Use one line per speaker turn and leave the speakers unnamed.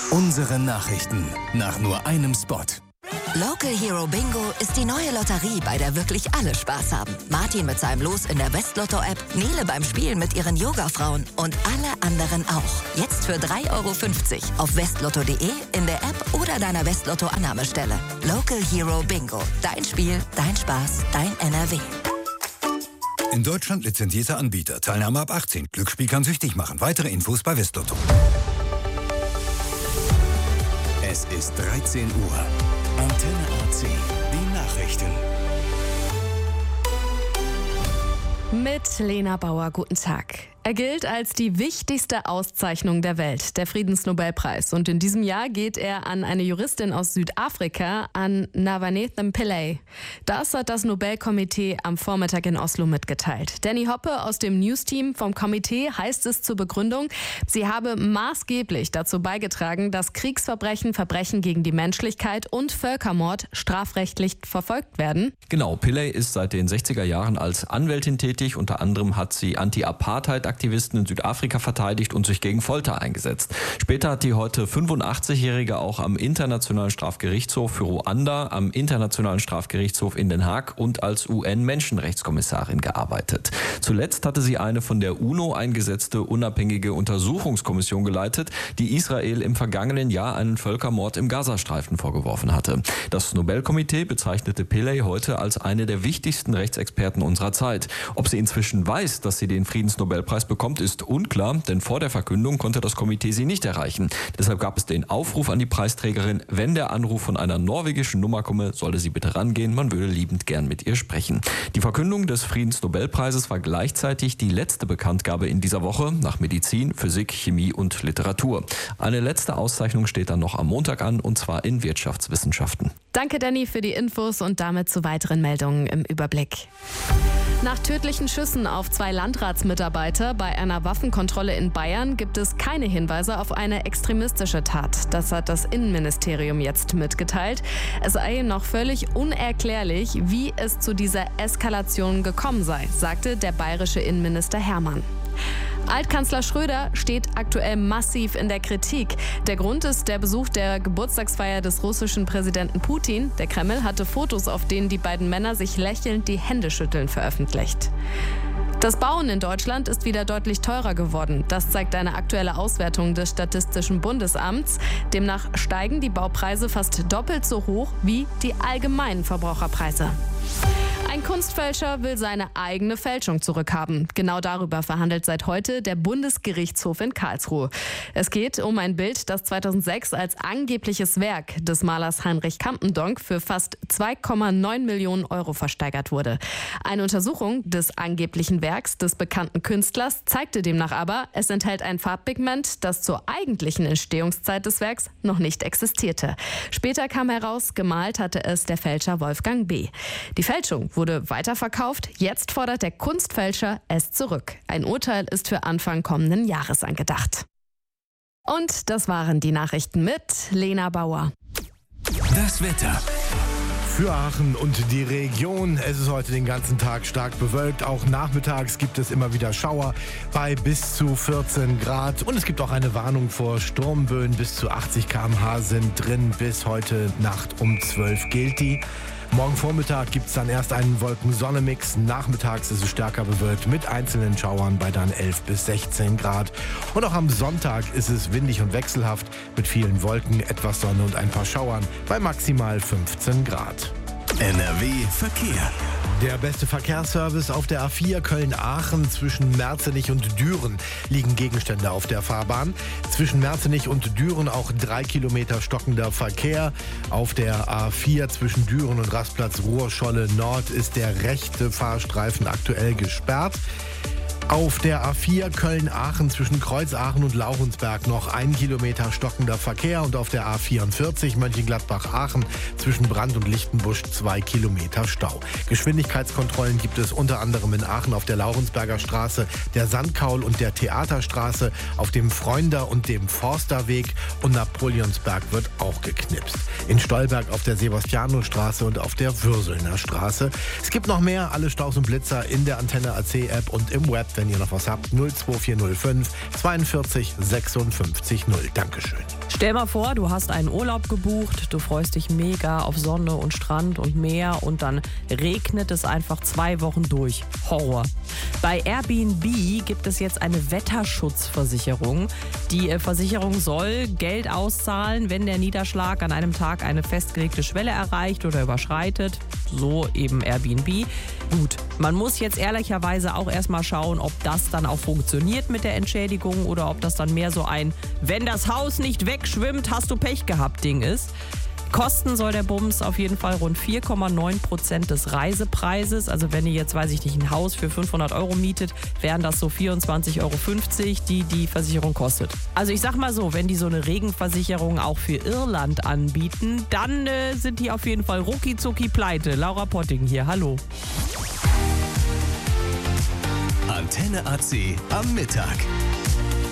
Unsere Nachrichten nach nur einem Spot.
Local Hero Bingo ist die neue Lotterie, bei der wirklich alle Spaß haben. Martin mit seinem Los in der Westlotto-App, Nele beim Spielen mit ihren Yoga-Frauen und alle anderen auch. Jetzt für 3,50 € auf westlotto.de, in der App oder deiner Westlotto-Annahmestelle. Local Hero Bingo. Dein Spiel, dein Spaß, dein NRW.
In Deutschland lizenzierter Anbieter. Teilnahme ab 18. Glücksspiel kann süchtig machen. Weitere Infos bei Westlotto.
Es ist 13 Uhr. Antenne AC. Die Nachrichten.
Mit Lena Bauer, guten Tag. Er gilt als die wichtigste Auszeichnung der Welt, der Friedensnobelpreis. Und in diesem Jahr geht er an eine Juristin aus Südafrika, an Navalny Pillay. Das hat das Nobelkomitee am Vormittag in Oslo mitgeteilt. Danny Hoppe aus dem News-Team vom Komitee heißt es zur Begründung, sie habe maßgeblich dazu beigetragen, dass Kriegsverbrechen, Verbrechen gegen die Menschlichkeit und Völkermord strafrechtlich verfolgt werden.
Genau, Pillay ist seit den 60er Jahren als Anwältin tätig. Unter anderem hat sie Anti-Apartheid-Aktivisten in Südafrika verteidigt und sich gegen Folter eingesetzt. Später hat die heute 85-Jährige auch am Internationalen Strafgerichtshof für Ruanda, am Internationalen Strafgerichtshof in Den Haag und als UN-Menschenrechtskommissarin gearbeitet. Zuletzt hatte sie eine von der UNO eingesetzte unabhängige Untersuchungskommission geleitet, die Israel im vergangenen Jahr einen Völkermord im Gazastreifen vorgeworfen hatte. Das Nobelkomitee bezeichnete Pillay heute als eine der wichtigsten Rechtsexperten unserer Zeit. Ob sie inzwischen weiß, dass sie den Friedensnobelpreis bekommt, ist unklar, denn vor der Verkündung konnte das Komitee sie nicht erreichen. Deshalb gab es den Aufruf an die Preisträgerin, wenn der Anruf von einer norwegischen Nummer komme, solle sie bitte rangehen, man würde liebend gern mit ihr sprechen. Die Verkündung des Friedensnobelpreises war gleichzeitig die letzte Bekanntgabe in dieser Woche nach Medizin, Physik, Chemie und Literatur. Eine letzte Auszeichnung steht dann noch am Montag an, und zwar in Wirtschaftswissenschaften.
Danke, Danny, für die Infos und damit zu weiteren Meldungen im Überblick. Nach tödlichen Schüssen auf 2 Landratsmitarbeiter bei einer Waffenkontrolle in Bayern gibt es keine Hinweise auf eine extremistische Tat. Das hat das Innenministerium jetzt mitgeteilt. Es sei noch völlig unerklärlich, wie es zu dieser Eskalation gekommen sei, sagte der bayerische Innenminister Hermann. Altkanzler Schröder steht aktuell massiv in der Kritik. Der Grund ist der Besuch der Geburtstagsfeier des russischen Präsidenten Putin. Der Kreml hatte Fotos, auf denen die beiden Männer sich lächelnd die Hände schütteln, veröffentlicht. Das Bauen in Deutschland ist wieder deutlich teurer geworden. Das zeigt eine aktuelle Auswertung des Statistischen Bundesamts. Demnach steigen die Baupreise fast doppelt so hoch wie die allgemeinen Verbraucherpreise. Ein Kunstfälscher will seine eigene Fälschung zurückhaben. Genau darüber verhandelt seit heute der Bundesgerichtshof in Karlsruhe. Es geht um ein Bild, das 2006 als angebliches Werk des Malers Heinrich Campendonck für fast 2,9 Millionen € versteigert wurde. Eine Untersuchung des angeblichen Werks des bekannten Künstlers zeigte demnach aber, es enthält ein Farbpigment, das zur eigentlichen Entstehungszeit des Werks noch nicht existierte. Später kam heraus, gemalt hatte es der Fälscher Wolfgang B. Die Fälschung wurde weiterverkauft. Jetzt fordert der Kunstfälscher es zurück. Ein Urteil ist für Anfang kommenden Jahres angedacht. Und das waren die Nachrichten mit Lena Bauer.
Das Wetter.
Für Aachen und die Region. Es ist heute den ganzen Tag stark bewölkt. Auch nachmittags gibt es immer wieder Schauer bei bis zu 14 Grad. Und es gibt auch eine Warnung vor Sturmböen. Bis zu 80 km/h sind drin. Bis heute Nacht um 12 gilt die. Morgen Vormittag gibt es dann erst einen Wolken-Sonne-Mix. Nachmittags ist es stärker bewölkt mit einzelnen Schauern bei dann 11 bis 16 Grad. Und auch am Sonntag ist es windig und wechselhaft mit vielen Wolken, etwas Sonne und ein paar Schauern bei maximal 15 Grad.
NRW Verkehr.
Der beste Verkehrsservice auf der A4 Köln-Aachen. Zwischen Merzenich und Düren liegen Gegenstände auf der Fahrbahn. Zwischen Merzenich und Düren auch 3 Kilometer stockender Verkehr. Auf der A4 zwischen Düren und Rastplatz Ruhrscholle Nord ist der rechte Fahrstreifen aktuell gesperrt. Auf der A4 Köln-Aachen zwischen Kreuzaachen und Laurensberg noch 1 Kilometer stockender Verkehr und auf der A44 Mönchengladbach-Aachen zwischen Brand und Lichtenbusch 2 Kilometer Stau. Geschwindigkeitskontrollen gibt es unter anderem in Aachen auf der Laurensberger Straße, der Sandkaul und der Theaterstraße, auf dem Freunder und dem Forsterweg und Napoleonsberg wird auch geknipst. In Stolberg auf der Sebastianusstraße und auf der Würselner Straße. Es gibt noch mehr, alle Staus und Blitzer in der Antenne AC App und im Web. Wenn ihr noch was habt, 02405 42 56 0. Dankeschön.
Stell mal vor, du hast einen Urlaub gebucht, du freust dich mega auf Sonne und Strand und Meer und dann regnet es einfach 2 Wochen durch. Horror. Bei Airbnb gibt es jetzt eine Wetterschutzversicherung. Die Versicherung soll Geld auszahlen, wenn der Niederschlag an einem Tag eine festgelegte Schwelle erreicht oder überschreitet. So eben Airbnb. Gut, man muss jetzt ehrlicherweise auch erstmal schauen, ob das dann auch funktioniert mit der Entschädigung oder ob das dann mehr so ein "Wenn das Haus nicht wegschwimmt, hast du Pech gehabt" Ding ist. Kosten soll der Bums auf jeden Fall rund 4,9% des Reisepreises. Also wenn ihr jetzt, weiß ich nicht, ein Haus für 500 € mietet, wären das so 24,50 €, die Versicherung kostet. Also ich sag mal so, wenn die so eine Regenversicherung auch für Irland anbieten, dann sind die auf jeden Fall rucki-zucki pleite. Laura Potting hier, hallo.
Antenne AC am Mittag.